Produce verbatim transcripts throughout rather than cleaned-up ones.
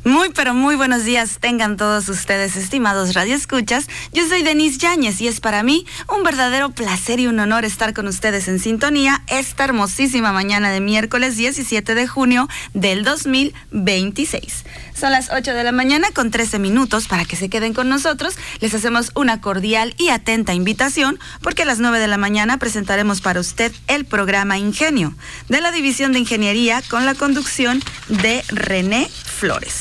Muy, pero muy buenos días tengan todos ustedes, estimados radioescuchas. Yo soy Denise Yáñez y es para mí un verdadero placer y un honor estar con ustedes en sintonía esta hermosísima mañana de miércoles diecisiete de junio del dos mil veintiséis. Son las ocho de la mañana con trece minutos para que se queden con nosotros. Les hacemos una cordial y atenta invitación porque a las nueve de la mañana presentaremos para usted el programa Ingenio de la División de Ingeniería con la conducción de René Flores.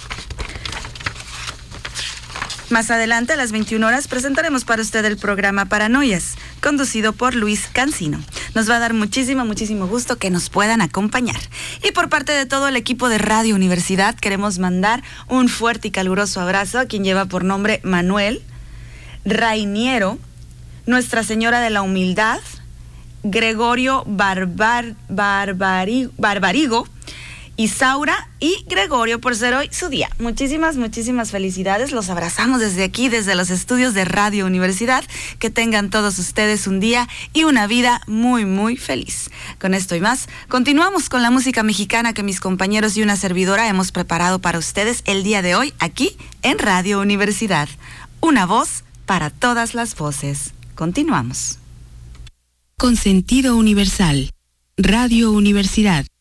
Más adelante, a las veintiuna horas, presentaremos para usted el programa Paranoias, conducido por Luis Cancino. Nos va a dar muchísimo, muchísimo gusto que nos puedan acompañar. Y por parte de todo el equipo de Radio Universidad, queremos mandar un fuerte y caluroso abrazo a quien lleva por nombre Manuel, Rainiero, Nuestra Señora de la Humildad, Gregorio Barbar, Barbari, Barbarigo, Isaura y Gregorio por ser hoy su día. Muchísimas, muchísimas felicidades. Los abrazamos desde aquí, desde los estudios de Radio Universidad. Que tengan todos ustedes un día y una vida muy, muy feliz. Con esto y más, continuamos con la música mexicana que mis compañeros y una servidora hemos preparado para ustedes el día de hoy aquí en Radio Universidad. Una voz para todas las voces. Continuamos. Con sentido universal. Radio Universidad.